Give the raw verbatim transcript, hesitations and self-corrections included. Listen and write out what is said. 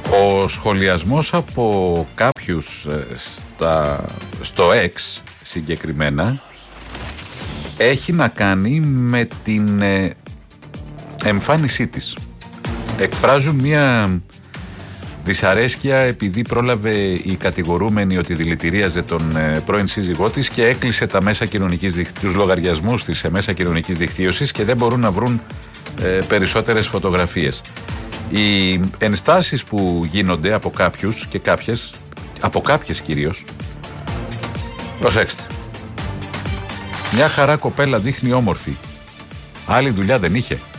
Ο σχολιασμός από κάποιους στα, στο X συγκεκριμένα έχει να κάνει με την ε, εμφάνισή της. Εκφράζουν μια δυσαρέσκεια επειδή πρόλαβε η κατηγορούμενη ότι δηλητηρίαζε τον ε, πρώην σύζυγό της και έκλεισε τα μέσα κοινωνικής δικτύωσης, τους λογαριασμούς της σε μέσα κοινωνικής δικτύωσης και δεν μπορούν να βρουν ε, περισσότερες φωτογραφίες. Οι ενστάσεις που γίνονται από κάποιους και κάποιες, από κάποιες κυρίως, προσέξτε, μια χαρά κοπέλα δείχνει όμορφη, άλλη δουλειά δεν είχε.